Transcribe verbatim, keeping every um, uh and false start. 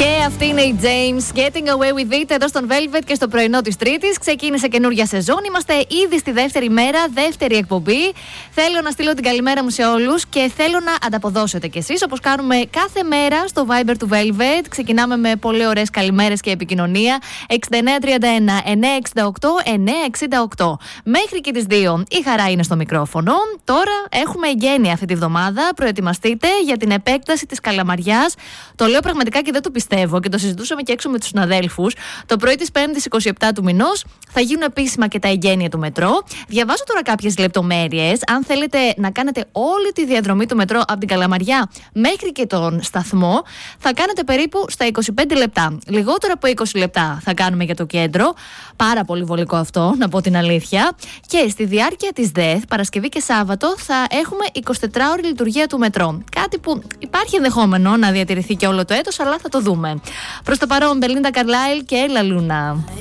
Και αυτή είναι η James, Getting Away With It, εδώ στον Velvet και στο πρωινό της Τρίτης. Ξεκίνησε καινούργια σεζόν. Είμαστε ήδη στη δεύτερη μέρα, δεύτερη εκπομπή. Θέλω να στείλω την καλημέρα μου σε όλους και θέλω να ανταποδώσετε κι εσείς, όπως κάνουμε κάθε μέρα στο Viber του Velvet. Ξεκινάμε με πολύ ωραίες καλημέρες και επικοινωνία. εξήντα εννέα τριάντα ένα εννιακόσια εξήντα οκτώ εννιακόσια εξήντα οκτώ. Μέχρι και τις δύο η Χαρά είναι στο μικρόφωνο. Τώρα έχουμε εγγένεια αυτή τη βδομάδα. Προετοιμαστείτε για την επέκταση της Καλαμαριάς. Το λέω πραγματικά και δεν το πιστεύω και το συζητούσαμε και έξω με τους συναδέλφους. Το πρωί της Πέμπτης είκοσι επτά του μηνός θα γίνουν επίσημα και τα εγγένεια του μετρό. Διαβάζω τώρα κάποιες λεπτομέρειες. Αν θέλετε να κάνετε όλη τη διαδρομή του μετρό από την Καλαμαριά μέχρι και τον σταθμό, θα κάνετε περίπου στα είκοσι πέντε λεπτά. Λιγότερο από είκοσι λεπτά θα κάνουμε για το κέντρο. Πάρα πολύ βολικό αυτό, να πω την αλήθεια. Και στη διάρκεια της ΔΕΘ, Παρασκευή και Σάββατο, θα έχουμε εικοσιτετράωρη λειτουργία του μετρό. Κάτι που υπάρχει ενδεχόμενο να διατηρηθεί και όλο το έτος, αλλά θα το δούμε. Προς το παρόν, Μπελίντα Καρλάιλ και Έλα Λούνα.